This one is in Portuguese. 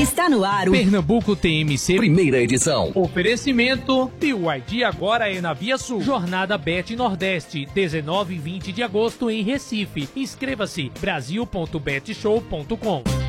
Está no ar o Pernambuco TMC, primeira edição. Oferecimento BYD agora é na Via Sul. Jornada Bet Nordeste, 19 e 20 de agosto em Recife. Inscreva-se, brasil.betshow.com.